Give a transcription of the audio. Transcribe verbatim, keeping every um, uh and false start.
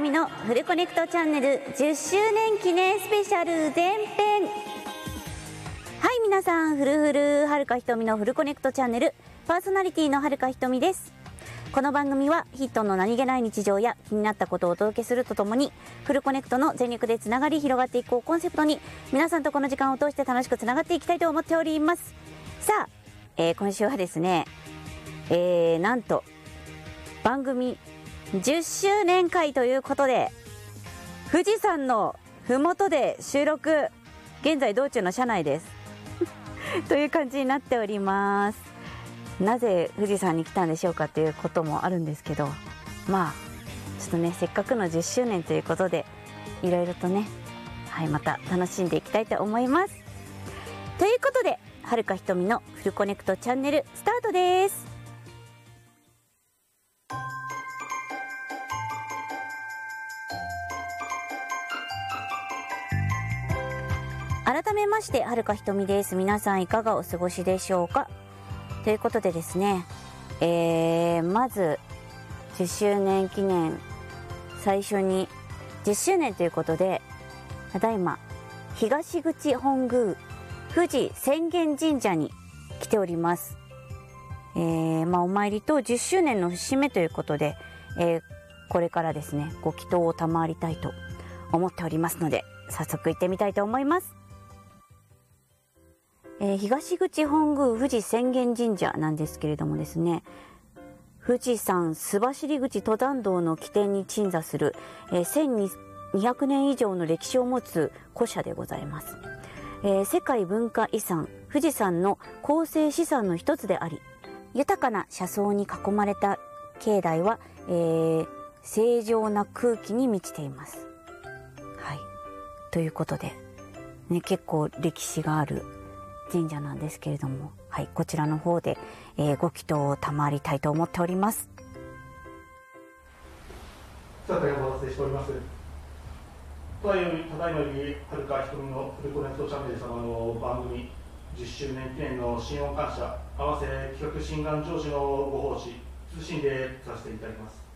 美のフルコネクトチャンネルじゅっしゅうねん記念スペシャル前編。はい、皆さん、フルフルはるかひとみのフルコネクトチャンネルパーソナリティのはるかひとみです。この番組はヒットの何気ない日常や気になったことをお届けするとともに、フルコネクトの全力でつながり広がっていこうコンセプトに、皆さんとこの時間を通して楽しくつながっていきたいと思っております。さあ、えー、今週はですね、えー、なんと番組じゅっしゅうねん回ということで、富士山のふもとで収録、現在道中の車内ですという感じになっております。なぜ富士山に来たんでしょうかということもあるんですけど、まあちょっとね、せっかくのじゅっしゅうねんということで、いろいろとね、はい、また楽しんでいきたいと思います。ということで、はるかひとみのフルコネクトチャンネルスタートです。改めまして、はるかひとみです。皆さんいかがお過ごしでしょうか。ということでですね、えー、まずじゅっしゅうねん記念、最初にじゅっしゅうねんということで、ただいま東口本宮富士浅間神社に来ております。えー、まあお参りとじゅっしゅうねんの節目ということで、えー、これからですね、ご祈祷を賜りたいと思っておりますので、早速行ってみたいと思います。えー、東口本宮富士浅間神社なんですけれどもですね、富士山須走口登山道の起点に鎮座する、えー、せんにひゃくねん以上の歴史を持つ古社でございます。えー、世界文化遺産富士山の構成資産の一つであり、豊かな車窓に囲まれた境内は、えー、清浄な空気に満ちています。はい、ということで、ね、結構歴史がある神社なんですけれども、はい、こちらの方で、えー、ご祈祷を賜りたいと思っております。 さあ、大変お待たせしております。ただいまただいまよりはるかひとみのフルコネクトチャンネル様の番組じゅっしゅうねん記念の新音感謝、合わせ企画心願成就のご奉仕、謹んでさせていただきます。